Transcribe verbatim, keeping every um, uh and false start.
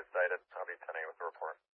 site at, I'll be ten a.m. with the report.